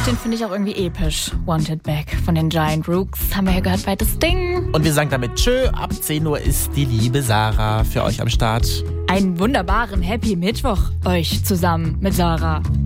Den finde ich auch irgendwie episch. Wanted Back von den Giant Rooks. Haben wir ja gehört bei Das Ding. Und wir sagen damit tschö. Ab 10 Uhr ist die liebe Sarah für euch am Start. Einen wunderbaren Happy Mittwoch euch zusammen mit Sarah.